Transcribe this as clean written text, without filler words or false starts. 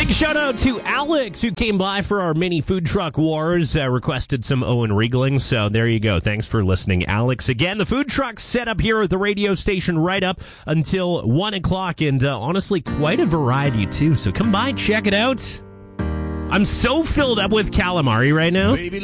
Big shout out to Alex, who came by for our mini food truck wars, requested some Owen Riegling. So there you go. Thanks for listening, Alex. Again, the food truck's set up here at the radio station right up until 1 o'clock. And honestly, quite a variety, too. So come by, check it out. I'm so filled up with calamari right now. Baby,